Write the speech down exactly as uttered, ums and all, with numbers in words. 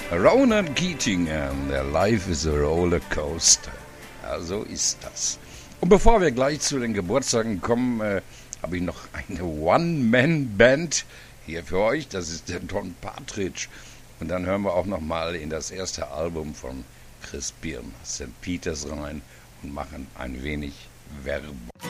Ronan Keating, der Life is a Roller Coaster. Ja, so ist das. Und bevor wir gleich zu den Geburtstagen kommen, äh, habe ich noch eine One-Man-Band hier für euch. Das ist der Don Partridge. Und dann hören wir auch noch mal in das erste Album von Chris Birn, Sankt Peters, rein und machen ein wenig Werbung.